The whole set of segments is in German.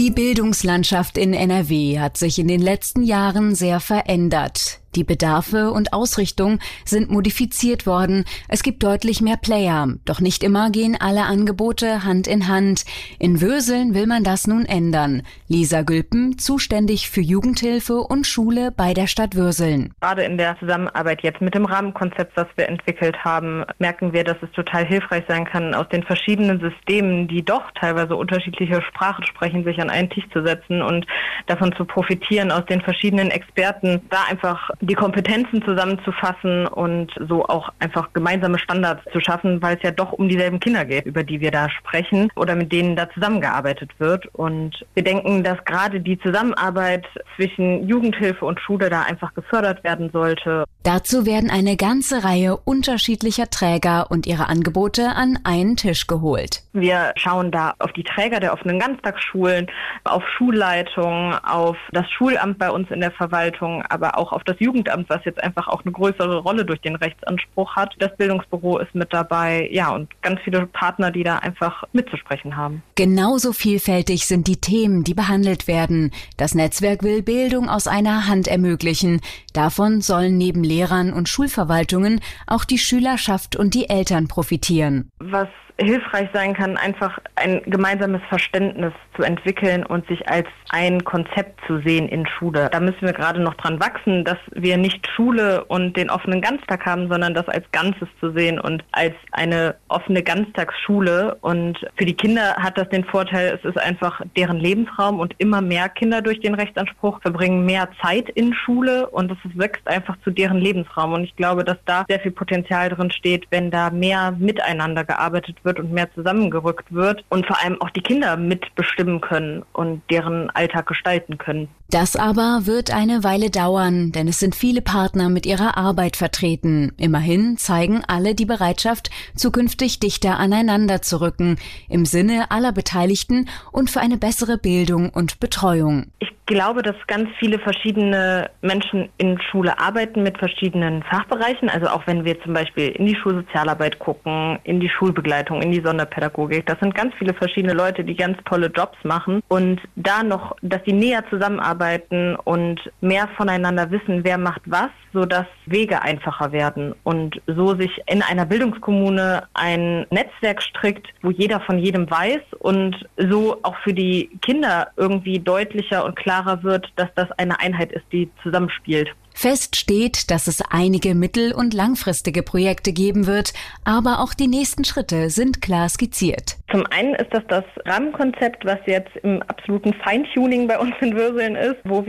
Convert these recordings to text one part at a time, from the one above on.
Die Bildungslandschaft in NRW hat sich in den letzten Jahren sehr verändert. Die Bedarfe und Ausrichtung sind modifiziert worden. Es gibt deutlich mehr Player. Doch nicht immer gehen alle Angebote Hand in Hand. In Würseln will man das nun ändern. Lisa Gülpen, zuständig für Jugendhilfe und Schule bei der Stadt Würseln. Gerade in der Zusammenarbeit jetzt mit dem Rahmenkonzept, was wir entwickelt haben, merken wir, dass es total hilfreich sein kann, aus den verschiedenen Systemen, die doch teilweise unterschiedliche Sprachen sprechen, sich an einen Tisch zu setzen und davon zu profitieren, aus den verschiedenen Experten, da einfach die Kompetenzen zusammenzufassen und so auch einfach gemeinsame Standards zu schaffen, weil es ja doch um dieselben Kinder geht, über die wir da sprechen oder mit denen da zusammengearbeitet wird. Und wir denken, dass gerade die Zusammenarbeit zwischen Jugendhilfe und Schule da einfach gefördert werden sollte. Dazu werden eine ganze Reihe unterschiedlicher Träger und ihre Angebote an einen Tisch geholt. Wir schauen da auf die Träger der offenen Ganztagsschulen, auf Schulleitungen, auf das Schulamt bei uns in der Verwaltung, aber auch auf das Jugendamt, was jetzt einfach auch eine größere Rolle durch den Rechtsanspruch hat. Das Bildungsbüro ist mit dabei, ja, und ganz viele Partner, die da einfach mitzusprechen haben. Genauso vielfältig sind die Themen, die behandelt werden. Das Netzwerk will Bildung aus einer Hand ermöglichen. Davon sollen neben Lehrern und Schulverwaltungen auch die Schülerschaft und die Eltern profitieren. Was hilfreich sein kann, einfach ein gemeinsames Verständnis zu entwickeln und sich als ein Konzept zu sehen in Schule. Da müssen wir gerade noch dran wachsen, dass wir nicht Schule und den offenen Ganztag haben, sondern das als Ganzes zu sehen und als eine offene Ganztagsschule. Und für die Kinder hat das den Vorteil, es ist einfach deren Lebensraum und immer mehr Kinder durch den Rechtsanspruch verbringen mehr Zeit in Schule und es wächst einfach zu deren Lebensraum. Und ich glaube, dass da sehr viel Potenzial drin steht, wenn da mehr miteinander gearbeitet wird und mehr zusammengerückt wird und vor allem auch die Kinder mitbestimmen können und deren Alltag gestalten können. Das aber wird eine Weile dauern, denn es sind viele Partner mit ihrer Arbeit vertreten. Immerhin zeigen alle die Bereitschaft, zukünftig dichter aneinander zu rücken, im Sinne aller Beteiligten und für eine bessere Bildung und Betreuung. Ich glaube, dass ganz viele verschiedene Menschen in Schule arbeiten mit verschiedenen Fachbereichen. Also auch wenn wir zum Beispiel in die Schulsozialarbeit gucken, in die Schulbegleitung, in die Sonderpädagogik. Das sind ganz viele verschiedene Leute, die ganz tolle Jobs machen. Und da noch, dass sie näher zusammenarbeiten und mehr voneinander wissen, wer macht was, sodass Wege einfacher werden und so sich in einer Bildungskommune ein Netzwerk strickt, wo jeder von jedem weiß und so auch für die Kinder irgendwie deutlicher und klarer wird, dass das eine Einheit ist, die zusammenspielt. Fest steht, dass es einige mittel- und langfristige Projekte geben wird, aber auch die nächsten Schritte sind klar skizziert. Zum einen ist das Rahmenkonzept, was jetzt im absoluten Feintuning bei uns in Würseln ist, was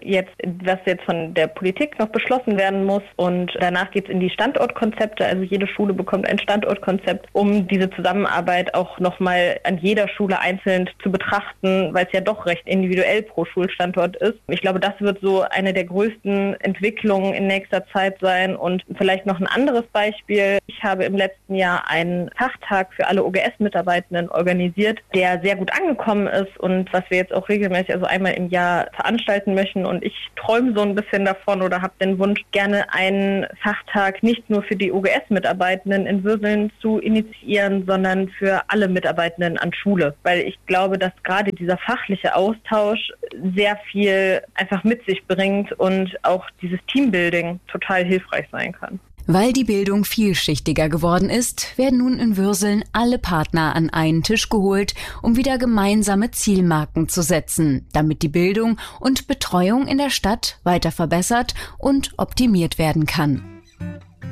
jetzt von der Politik noch beschlossen werden muss. Und danach geht es in die Standortkonzepte. Also jede Schule bekommt ein Standortkonzept, um diese Zusammenarbeit auch nochmal an jeder Schule einzeln zu betrachten, weil es ja doch recht individuell pro Schulstandort ist. Ich glaube, das wird so eine der größten Entwicklungen in nächster Zeit sein. Und vielleicht noch ein anderes Beispiel. Ich habe im letzten Jahr einen Fachtag für alle OGS-Mitarbeitenden organisiert, der sehr gut angekommen ist und was wir jetzt auch regelmäßig, also einmal im Jahr veranstalten möchten. Und ich träume so ein bisschen davon oder habe den Wunsch, gerne einen Fachtag nicht nur für die OGS-Mitarbeitenden in Würseln zu initiieren, sondern für alle Mitarbeitenden an Schule. Weil ich glaube, dass gerade dieser fachliche Austausch sehr viel einfach mit sich bringt und auch dieses Teambuilding total hilfreich sein kann. Weil die Bildung vielschichtiger geworden ist, werden nun in Würseln alle Partner an einen Tisch geholt, um wieder gemeinsame Zielmarken zu setzen, damit die Bildung und Betreuung in der Stadt weiter verbessert und optimiert werden kann.